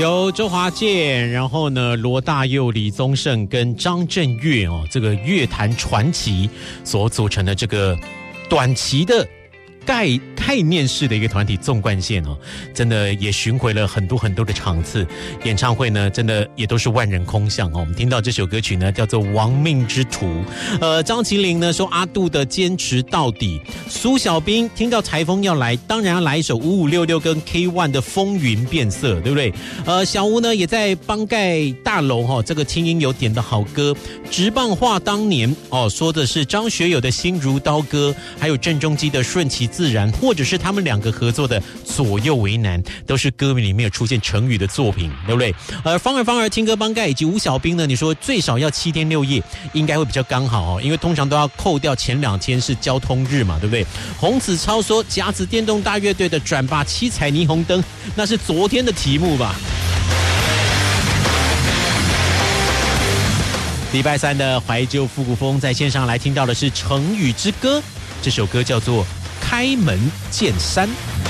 由周华健，然后呢罗大佑、李宗盛跟张震岳这个乐坛传奇所组成的这个短期的概念式的一个团体纵贯线真的也巡回了很多很多的场次，演唱会呢真的也都是万人空巷我们听到这首歌曲呢叫做《亡命之徒》，张麒麟呢说阿杜的坚持到底，苏小兵听到台风要来，当然要来一首5566跟 K1 的风云变色，对不对？小吴呢也在帮盖大楼这个轻音有点的好歌，直棒话当年说的是张学友的心如刀割，还有郑中基的顺其自然，或者是他们两个合作的左右为难，都是歌名里面有出现成语的作品，对不对？方儿听歌帮盖以及吴小兵呢，你说最少要7天6夜，应该会比较刚好因为通常都要扣掉前2天是交通日嘛，对不对？洪子超说甲子电动大乐队的转吧七彩霓虹灯，那是昨天的题目吧？礼拜3的怀旧复古风，在线上来听到的是成语之歌，这首歌叫做开门见山。